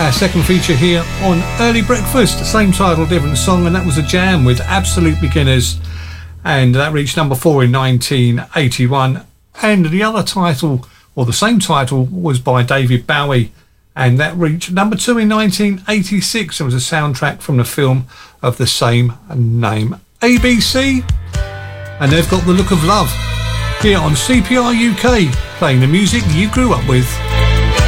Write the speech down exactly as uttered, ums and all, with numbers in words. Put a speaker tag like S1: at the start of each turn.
S1: Our second feature here on Early Breakfast, the same title, different song, and that was a jam with Absolute Beginners, and that reached number four in nineteen eighty-one. And the other title, or the same title, was by David Bowie, and that reached number two in nineteen eighty-six. It was a soundtrack from the film of the same name. A B C, and they've got The Look of Love here on C P R U K, playing the music you grew up with.